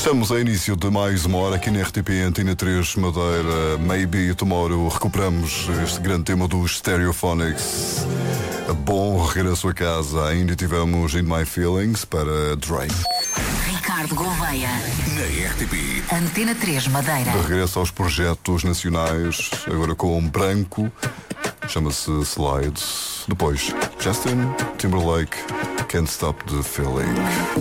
Estamos a início de mais uma hora aqui na RTP Antena 3 Madeira. Maybe Tomorrow. Recuperamos este grande tema dos Stereophonics. Bom regresso a casa. Ainda tivemos In My Feelings para Drake. Ricardo Gouveia, Na RTP. Antena 3 Madeira. De regresso aos projetos nacionais, agora com um branco. Chama-se Slides. Depois, Justin Timberlake, Can't Stop the Feeling.